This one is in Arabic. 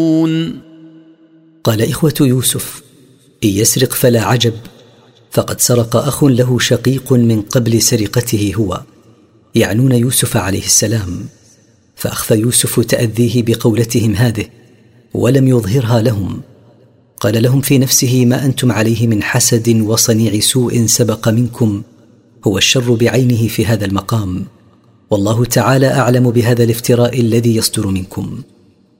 قال إخوة يوسف: إن يسرق فلا عجب، فقد سرق أخ له شقيق من قبل سرقته هو، يعنون يوسف عليه السلام. فأخفى يوسف تأذيه بقولتهم هذه ولم يظهرها لهم. قال لهم في نفسه: ما أنتم عليه من حسد وصنيع سوء سبق منكم، هو الشر بعينه في هذا المقام، والله تعالى أعلم بهذا الافتراء الذي يصدر منكم.